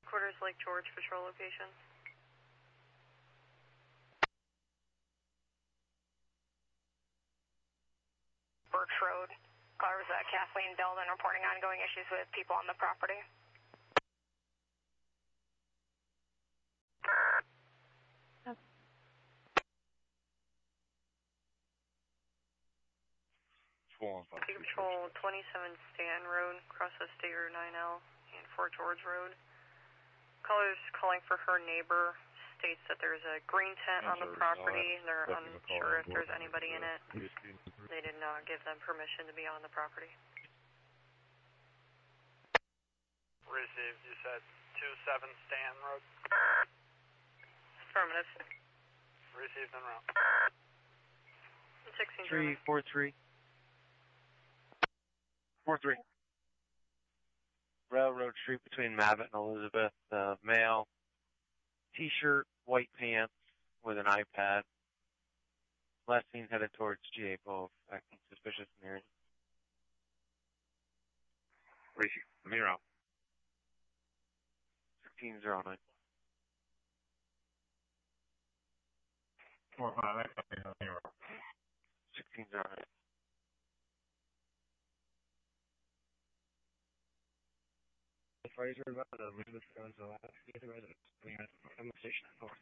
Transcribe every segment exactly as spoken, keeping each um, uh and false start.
Quarters Lake George patrol location. Birch Road. Cars uh, Kathleen Belden reporting ongoing issues with people on the property. Take Patrol twenty-seven Stan Road, cross the State Route nine L and Fort George Road. Callers calling for her neighbor, states that there's a green tent on the property. They're unsure if there's anybody in it. They did not give them permission to be on the property. Received, you said two seven Stan Road? Affirmative. Received en route. sixteen three four three. four three. Railroad Street between Mavett and Elizabeth. Uh, male, T-shirt, white pants with an iPad. Last seen headed towards G A Both, acting suspicious in the area. Receive. Miro. sixteen zero nine. four five, Miro. sixteen zero nine. Fraser about Elizabeth goes to the last the residence. We are from the station at north.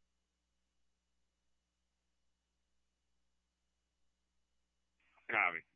Copy.